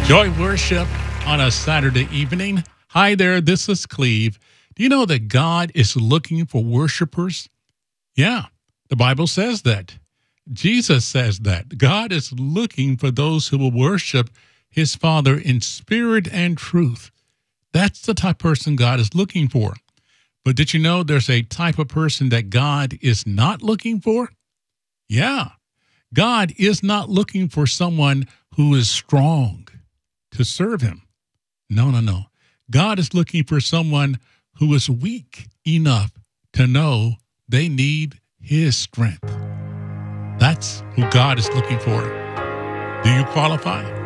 Joy worship on a Saturday evening. Hi there, this is Cleve. Do you know that God is looking for worshipers? Yeah, the Bible says that. Jesus says that. God is looking for those who will worship his Father in spirit and truth. That's the type of person God is looking for. But did you know there's a type of person that God is not looking for? Yeah, God is not looking for someone who is strong to serve him. No, no, no. God is looking for someone who is weak enough to know they need his strength. That's who God is looking for. Do you qualify?